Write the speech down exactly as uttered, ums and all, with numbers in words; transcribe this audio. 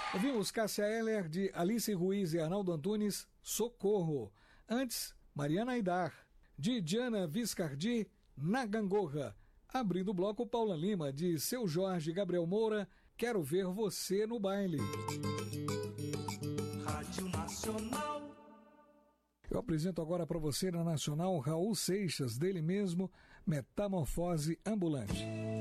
Ouvimos Cássia Eller, de Alice Ruiz e Arnaldo Antunes, Socorro. Antes, Mariana Aidar, de Diana Viscardi, Na Gangorra. Abrindo o bloco, Paula Lima, de Seu Jorge Gabriel Moura, Quero Ver Você no Baile. Rádio Nacional. Eu apresento agora para você na Nacional Raul Seixas, dele mesmo, Metamorfose Ambulante.